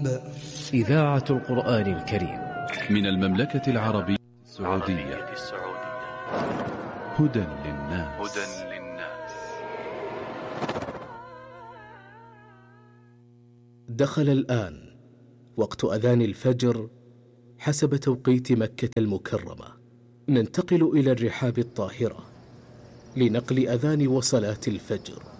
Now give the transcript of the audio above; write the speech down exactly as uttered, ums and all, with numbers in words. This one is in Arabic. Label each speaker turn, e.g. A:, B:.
A: القلوب.
B: إذاعة القرآن الكريم
C: من المملكة العربية السعودية. هدى للناس.
D: دخل الآن وقت أذان الفجر حسب توقيت مكة المكرمة. ننتقل إلى الرحاب الطاهرة لنقل أذان وصلاة الفجر.